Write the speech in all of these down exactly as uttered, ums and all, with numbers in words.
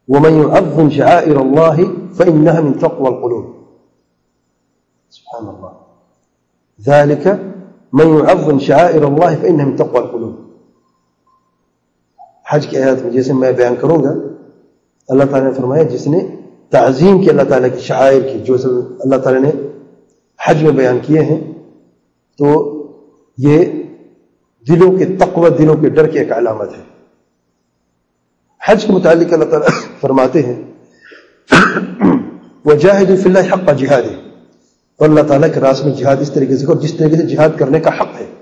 وَمَن يُعَظِّمْ شَعَائِرَ اللَّهِ فَإِنَّهَا مِن تَقْوَى الْقُلُوبِ. سبحان اللہ. ذَلِكَ مَن يُعَظِّمْ شَعَائِرَ اللَّهِ فَإِنَّهَا مِن تَقْوَى الْقُلُوبِ. حج کی آیات میں جیسے میں بیان کروں گا، اللہ تعالیٰ نے فرمایا جس نے تعظیم کی اللہ تعالیٰ کی شعائر کی، جو اللہ تعالیٰ نے حج میں بیان کیے ہیں، تو یہ دلوں کے تقوی، دلوں کے ڈر کی ایک علامت ہے. حج کے متعلق اللہ تعالیٰ فرماتے ہیں وَجَاهِدُوا فِي اللَّهِ حَقَّ جِهَادِهِ، اور اللہ تعالیٰ کے راستے میں جہاد اس طریقے سے کرو جس طریقے سے جہاد کرنے کا حق ہے.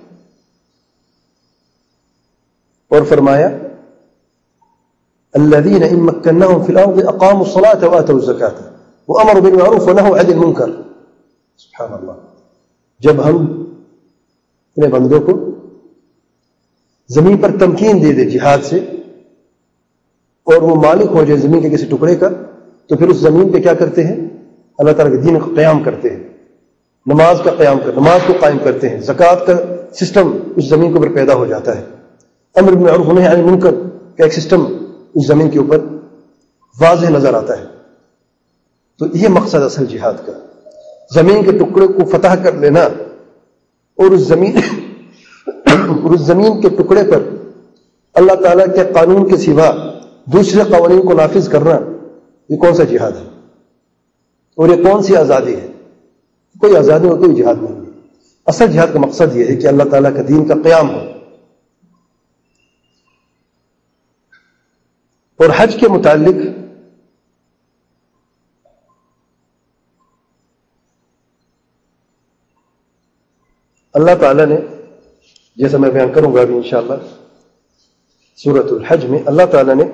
اور فرمایا الَّذِينَ إِن مَّكَّنَّاهُمْ فِي الْأَرْضِ أَقَامُوا الصَّلَاةَ وَآتَوُا الزَّكَاةَ وَأَمَرُوا بِالْمَعْرُوفِ وَنَهَوْا عَنِ الْمُنكَرِ. سبحان اللہ. جب ہم اپنے بندوں کو زمین پر تمکین دے دے جہاد سے، اور وہ مالک ہو جائے زمین کے کسی ٹکڑے کا، تو پھر اس زمین پہ کیا کرتے ہیں؟ اللہ تعالیٰ کے دین کا قیام کرتے ہیں، نماز کا قیام کر نماز کو قائم کرتے ہیں، زکوٰۃ کا سسٹم اس زمین کے اوپر پیدا ہو جاتا ہے، امر بالمعروف ونہی عن المنکر کا ایک سسٹم اس زمین کے اوپر واضح نظر آتا ہے. تو یہ مقصد اصل جہاد کا، زمین کے ٹکڑے کو فتح کر لینا، اور اس زمین اور اس زمین کے ٹکڑے پر اللہ تعالیٰ کے قانون کے سوا دوسرے قوانین کو نافذ کرنا، یہ کون سا جہاد ہے؟ اور یہ کون سی آزادی ہے؟ کوئی آزادی اور کوئی جہاد نہیں ہے. اصل جہاد کا مقصد یہ ہے کہ اللہ تعالیٰ کا دین کا قیام ہو. اور حج کے متعلق اللہ تعالیٰ نے، جیسا میں بیان کروں گا ابھی انشاءاللہ سورۃ الحج میں، اللہ تعالیٰ نے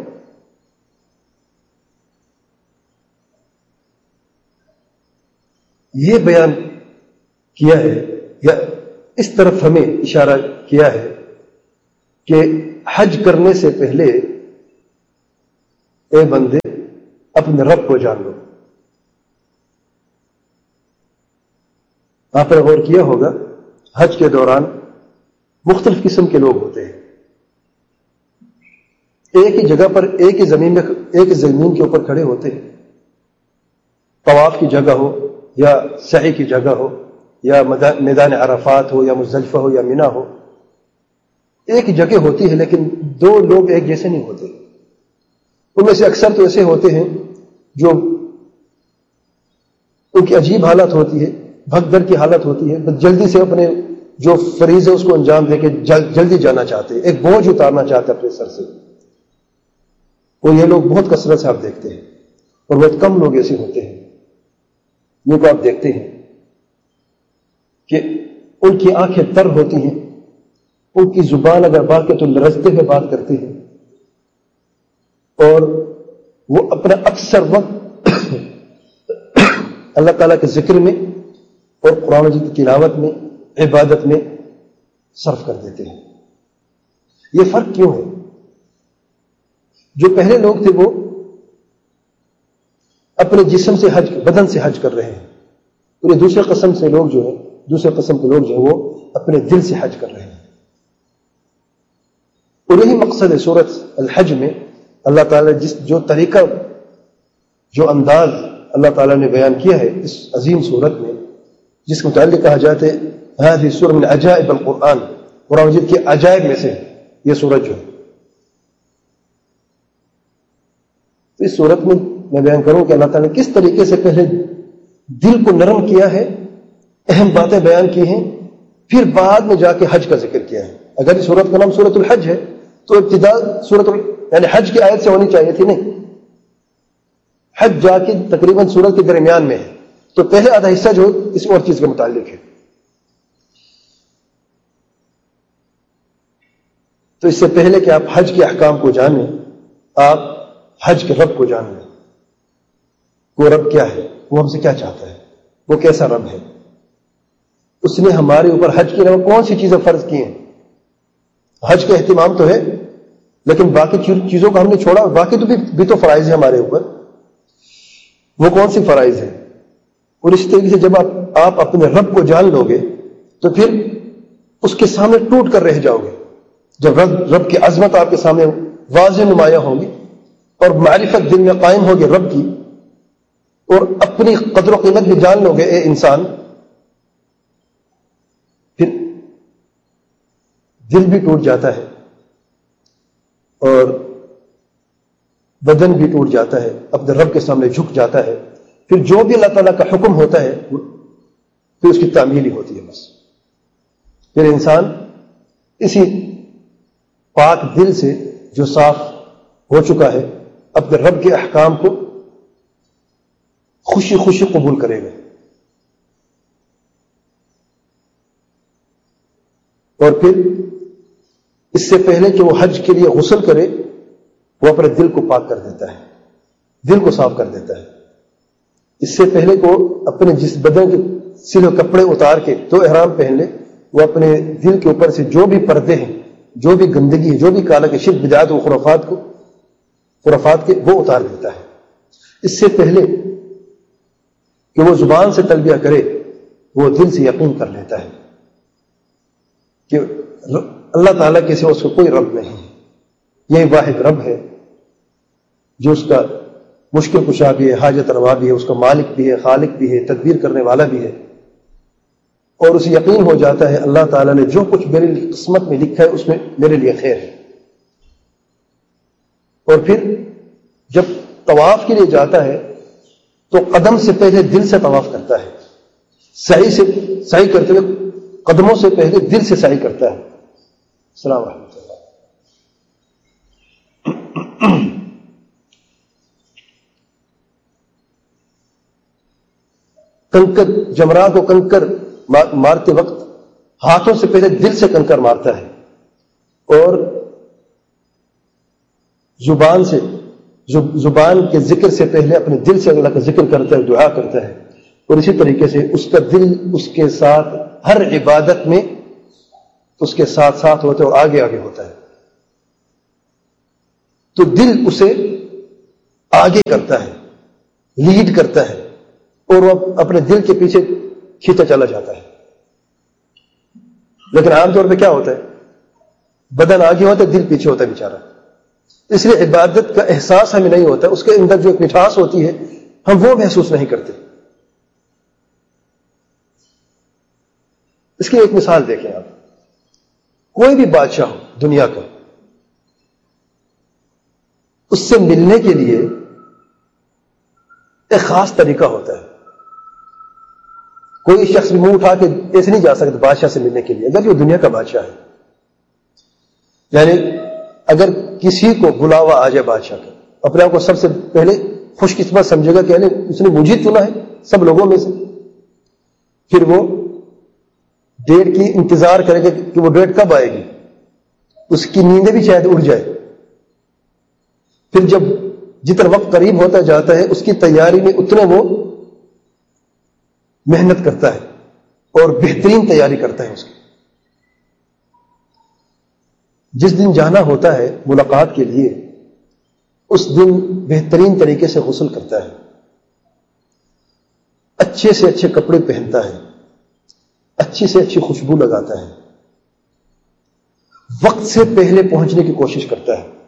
یہ بیان کیا ہے، یا اس طرف ہمیں اشارہ کیا ہے کہ حج کرنے سے پہلے اے بندے اپنے رب کو جان لو. آپ نے غور کیا ہوگا حج کے دوران مختلف قسم کے لوگ ہوتے ہیں. ایک ہی جگہ پر ایک ہی زمین میں ایک ہی زمین کے اوپر کھڑے ہوتے ہیں. طواف کی جگہ ہو یا سعی کی جگہ ہو یا میدان عرفات ہو یا مزدلفہ ہو یا مینا ہو، ایک ہی جگہ ہوتی ہے، لیکن دو لوگ ایک جیسے نہیں ہوتے. ان میں سے اکثر تو ایسے ہوتے ہیں جو ان کی عجیب حالت ہوتی ہے، بھگدڑ کی حالت ہوتی ہے، بس جلدی سے اپنے جو فریض ہے اس کو انجام دے کے جلدی جانا چاہتے ہیں، ایک بوجھ اتارنا چاہتے ہیں اپنے سر سے. اور یہ لوگ بہت کثرت سے آپ دیکھتے ہیں، اور بہت کم لوگ ایسے ہوتے ہیں. یہ کو آپ دیکھتے ہیں کہ ان کی آنکھیں تر ہوتی ہیں، ان کی زبان اگر بات کرے تو لرزتے ہوئے بات کرتے ہیں، اور وہ اپنا اکثر وقت اللہ تعالیٰ کے ذکر میں اور قرآن مجید کی تلاوت میں، عبادت میں صرف کر دیتے ہیں. یہ فرق کیوں ہے؟ جو پہلے لوگ تھے وہ اپنے جسم سے حج، بدن سے حج کر رہے ہیں، اور یہ دوسرے قسم سے لوگ جو ہیں دوسرے قسم کے لوگ جو ہیں وہ اپنے دل سے حج کر رہے ہیں. اور یہی مقصد ہے سورۃ الحج میں. اللہ تعالیٰ جس جو طریقہ، جو انداز اللہ تعالیٰ نے بیان کیا ہے اس عظیم سورت میں، جس کے متعلق کہا جاتا ہے هذه سورۃ من عجائب القرآن، قرآن مجید کے عجائب میں سے یہ سورت جو ہے. تو اس سورت میں میں بیان کروں کہ اللہ تعالیٰ نے کس طریقے سے پہلے دل کو نرم کیا ہے، اہم باتیں بیان کی ہیں، پھر بعد میں جا کے حج کا ذکر کیا ہے. اگر اس سورت کا نام سورۃ الحج ہے تو ابتدا سورۃ یعنی حج کی آیت سے ہونی چاہیے تھی، نہیں. حج جا کے تقریباً سورت کے درمیان میں ہے، تو پہلے آدھا حصہ جو اس اور چیز کے متعلق ہے. تو اس سے پہلے کہ آپ حج کے احکام کو جانیں، آپ حج کے رب کو جان لیں. وہ رب کیا ہے، وہ ہم سے کیا چاہتا ہے، وہ کیسا رب ہے. اس نے ہمارے اوپر حج کے علاوہ کون سی چیزیں فرض کی ہیں. حج کا اہتمام تو ہے، لیکن باقی چیزوں کو ہم نے چھوڑا. باقی تو بھی, بھی تو فرائض ہے ہمارے اوپر. وہ کون سی فرائض ہے؟ اور اس طریقے سے جب آپ آپ اپنے رب کو جان لو گے تو پھر اس کے سامنے ٹوٹ کر رہ جاؤ گے. جب رب رب کی عظمت آپ کے سامنے واضح نمایاں ہوگی اور معرفت دل میں قائم ہوگی رب کی، اور اپنی قدر و قیمت بھی جان لو گے اے انسان، پھر دل بھی ٹوٹ جاتا ہے اور بدن بھی ٹوٹ جاتا ہے، اپنے رب کے سامنے جھک جاتا ہے، پھر جو بھی اللہ تعالیٰ کا حکم ہوتا ہے پھر اس کی تعمیل ہی ہوتی ہے بس۔ پھر انسان اسی پاک دل سے جو صاف ہو چکا ہے اپنے رب کے احکام کو خوشی خوشی قبول کرے گا، اور پھر اس سے پہلے کہ وہ حج کے لیے غسل کرے وہ اپنے دل کو پاک کر دیتا ہے، دل کو صاف کر دیتا ہے۔ اس سے پہلے کہ وہ اپنے جس بدن کے سلے کپڑے اتار کے تو احرام پہن لے، وہ اپنے دل کے اوپر سے جو بھی پردے ہیں، جو بھی گندگی ہے، جو بھی کالا کے شرک بدعات و خرافات کو خرافات کے وہ اتار دیتا ہے۔ اس سے پہلے کہ وہ زبان سے تلبیہ کرے وہ دل سے یقین کر لیتا ہے کہ اللہ تعالیٰ کے سوا اس کو کوئی رب نہیں ہے، یہ واحد رب ہے جو اس کا مشکل کشا بھی ہے، حاجت روا بھی ہے، اس کا مالک بھی ہے، خالق بھی ہے، تدبیر کرنے والا بھی ہے، اور اسے یقین ہو جاتا ہے اللہ تعالیٰ نے جو کچھ میری قسمت میں لکھا ہے اس میں میرے لیے خیر ہے۔ اور پھر جب طواف کے لیے جاتا ہے تو قدم سے پہلے دل سے طواف کرتا ہے، سعی سے سعی کرتے ہوئے قدموں سے پہلے دل سے سعی کرتا ہے۔ السلام علیکم۔ کنکر جمرات کو کنکر مارتے وقت ہاتھوں سے پہلے دل سے کنکر مارتا ہے، اور زبان سے زبان کے ذکر سے پہلے اپنے دل سے اللہ کا ذکر کرتا ہے، دعا کرتا ہے، اور اسی طریقے سے اس کا دل اس کے ساتھ ہر عبادت میں اس کے ساتھ ساتھ ہوتا ہے اور آگے آگے ہوتا ہے، تو دل اسے آگے کرتا ہے، لیڈ کرتا ہے، اور وہ اپنے دل کے پیچھے کھینچا چلا جاتا ہے۔ لیکن عام طور پہ کیا ہوتا ہے، بدن آگے ہوتا ہے، دل پیچھے ہوتا ہے بیچارہ، اس لیے عبادت کا احساس ہمیں نہیں ہوتا، اس کے اندر جو ایک مٹھاس ہوتی ہے ہم وہ محسوس نہیں کرتے۔ اس کی ایک مثال دیکھیں آپ، کوئی بھی بادشاہ ہو دنیا کا، اس سے ملنے کے لیے ایک خاص طریقہ ہوتا ہے، کوئی شخص بھی منہ اٹھا کے ایسے نہیں جا سکتا بادشاہ سے ملنے کے لیے اگر وہ دنیا کا بادشاہ ہے۔ یعنی اگر کسی کو بلاوا آ جائے بادشاہ کا، اپنے آپ کو سب سے پہلے خوش قسمت سمجھے گا کہ یعنی اس نے مجھے چنا ہے سب لوگوں میں سے، پھر وہ ڈیٹ کی انتظار کرے گا کہ وہ ڈیٹ کب آئے گی، اس کی نیندیں بھی شاید اڑ جائے، پھر جب جتنا وقت قریب ہوتا جاتا ہے اس کی تیاری میں اتنا وہ محنت کرتا ہے اور بہترین تیاری کرتا ہے اس کی۔ جس دن جانا ہوتا ہے ملاقات کے لیے اس دن بہترین طریقے سے غسل کرتا ہے، اچھے سے اچھے کپڑے پہنتا ہے، اچھی سے اچھی خوشبو لگاتا ہے، وقت سے پہلے پہنچنے کی کوشش کرتا ہے،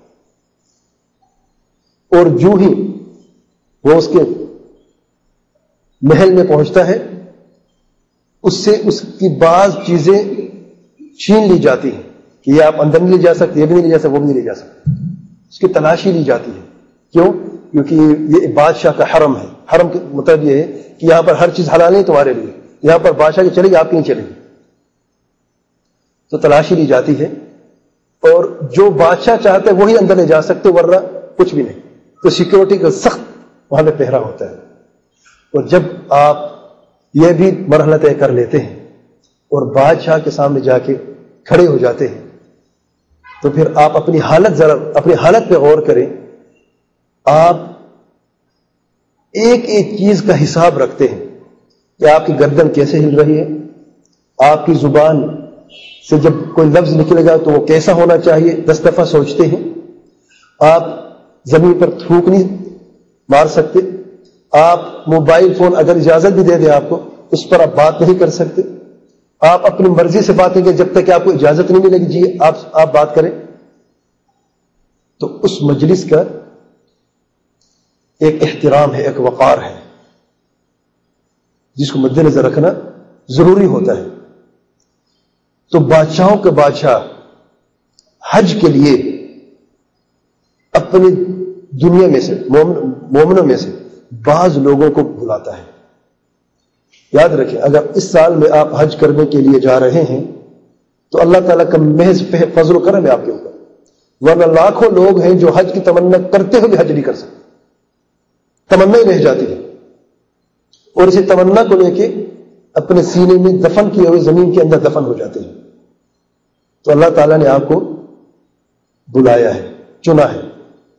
اور جو ہی وہ اس کے محل میں پہنچتا ہے اس سے اس کی بعض چیزیں چھین لی جاتی ہیں کہ یہ آپ اندر نہیں لے جا سکتے، یہ بھی نہیں لے جا سکتے، وہ بھی نہیں لے جا سکتے، اس کی تلاشی لی جاتی ہے۔ کیوں؟ کیونکہ یہ بادشاہ کا حرم ہے، حرم کا مطلب یہ ہے کہ یہاں پر ہر چیز حلال نہیں تمہارے لیے، یہاں پر بادشاہ کی چلے گی آپ کی نہیں چلے گی، تو تلاشی لی جاتی ہے، اور جو بادشاہ چاہتے ہیں وہی اندر لے جا سکتے، ورنہ کچھ بھی نہیں، تو سیکورٹی کا سخت وہاں پہ پہرا ہوتا ہے۔ اور جب آپ یہ بھی مرحلہ طے کر لیتے ہیں اور بادشاہ کے سامنے جا کے کھڑے ہو جاتے ہیں تو پھر آپ اپنی حالت ذرا اپنی حالت پہ غور کریں، آپ ایک ایک چیز کا حساب رکھتے ہیں کہ آپ کی گردن کیسے ہل رہی ہے، آپ کی زبان سے جب کوئی لفظ نکلے گا تو وہ کیسا ہونا چاہیے، دس دفعہ سوچتے ہیں، آپ زمین پر تھوک نہیں مار سکتے، آپ موبائل فون اگر اجازت بھی دے دیں آپ کو اس پر آپ بات نہیں کر سکتے، آپ اپنی مرضی سے بات نہیں کریں جب تک کہ آپ کو اجازت نہیں ملے گی جی آپ آپ بات کریں۔ تو اس مجلس کا ایک احترام ہے، ایک وقار ہے جس کو مد نظر رکھنا ضروری ہوتا ہے. تو بادشاہوں کے بادشاہ حج کے لیے اپنی دنیا میں سے مومنوں میں سے بعض لوگوں کو بلاتا ہے. یاد رکھیں، اگر اس سال میں آپ حج کرنے کے لیے جا رہے ہیں تو اللہ تعالیٰ کا محض فضل و کرم ہے آپ کے اوپر، ورنہ لاکھوں لوگ ہیں جو حج کی تمنا کرتے ہوئے بھی حج نہیں کر سکتے، تمنا ہی رہ جاتی ہے، اور اسی تمنا کو لے کے اپنے سینے میں دفن کیے ہوئے زمین کے اندر دفن ہو جاتے ہیں. تو اللہ تعالیٰ نے آپ کو بلایا ہے، چنا ہے.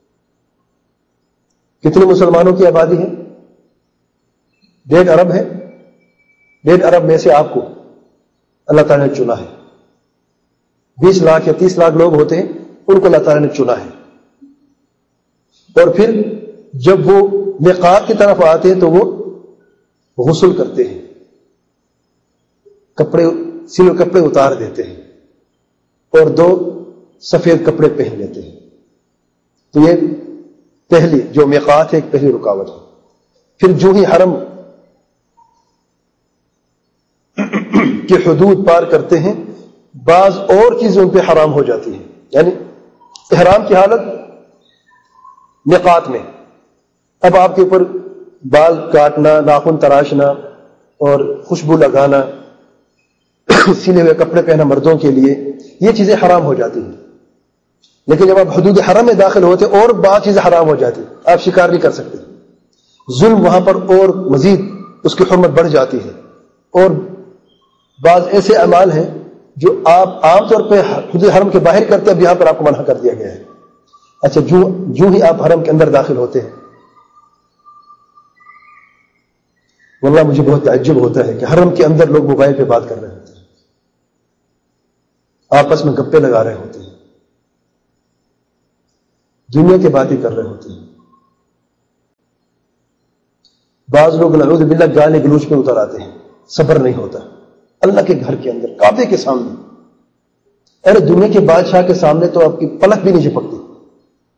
کتنے مسلمانوں کی آبادی ہے؟ ڈیڑھ ارب ہے. ڈیڑھ ارب میں سے آپ کو اللہ تعالیٰ نے چنا ہے. بیس لاکھ یا تیس لاکھ لوگ ہوتے ہیں، ان کو اللہ تعالیٰ نے چنا ہے. اور پھر جب وہ میقات کی طرف آتے ہیں تو وہ غسل کرتے ہیں، کپڑے سلے کپڑے اتار دیتے ہیں اور دو سفید کپڑے پہن لیتے ہیں. تو یہ پہلی جو میقات ہے، ایک پہلی رکاوٹ ہے. پھر جو ہی حرم کی حدود پار کرتے ہیں، بعض اور چیزیں ان پہ حرام ہو جاتی ہیں. یعنی احرام کی حالت میقات میں، اب آپ کے اوپر بال کاٹنا، ناخن تراشنا اور خوشبو لگانا، سلے ہوئے کپڑے پہنا مردوں کے لیے، یہ چیزیں حرام ہو جاتی ہیں. لیکن جب آپ حدود حرم میں داخل ہوتے اور بعض چیزیں حرام ہو جاتی، آپ شکار نہیں کر سکتے. ظلم وہاں پر اور مزید اس کی حرمت بڑھ جاتی ہے. اور بعض ایسے اعمال ہیں جو آپ عام طور پہ حدود حرم کے باہر کرتے ہیں، اب یہاں پر آپ کو منع کر دیا گیا ہے. اچھا، جو جو ہی آپ حرم کے اندر داخل ہوتے ہیں، واللہ مجھے بہت تعجب ہوتا ہے کہ حرم کے اندر لوگ موبائل پہ بات کر رہے ہوتے ہیں، آپس میں گپے لگا رہے ہوتے ہیں، دنیا کی باتیں کر رہے ہوتے ہیں. بعض لوگ نعوذ باللہ گالی گلوچ پہ اتر آتے ہیں، صبر نہیں ہوتا. اللہ کے گھر کے اندر، کعبے کے سامنے، ارے دنیا کے بادشاہ کے سامنے تو آپ کی پلک بھی نہیں جھپکتی.